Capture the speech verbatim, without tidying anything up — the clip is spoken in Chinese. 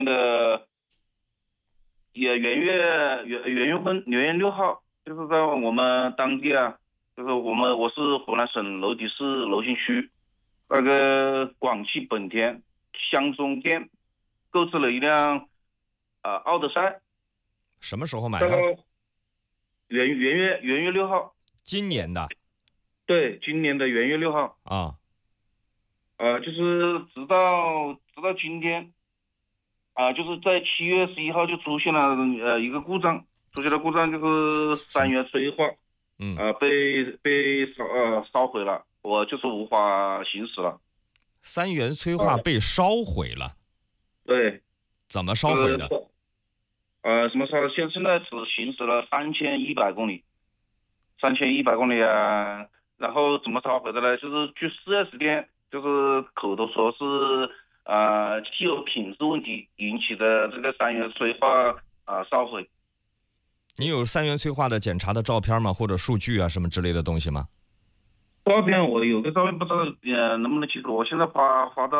的也元月元元月份元月六号，就是在我们当地啊，就是我们我是湖南省娄底市娄姓区那个广汽本田湘中店购置了一辆啊、呃、奥德赛。 什么时候买的？ 元元月元月六号， 今年的。 对，今年的元月六号啊。 呃，就是直到直到今天啊、呃，就是在七月十一号就出现了呃一个故障，出现了故障就是三元催化， 嗯， 呃被被烧呃烧毁了，我就是无法行驶了。 三元催化被烧毁了。 对。 怎么烧毁的？ 呃，什么烧？现现在只行驶了三千一百公里，三千一百公里啊。然后怎么烧毁的呢？就是去四 S 店，就是口头说是呃汽油品质问题引起的这个三元催化啊、呃、烧毁。 你有三元催化的检查的照片吗？或者数据啊什么之类的东西吗？ 照片我有个照片，不知道呃能不能清楚。我现在发发到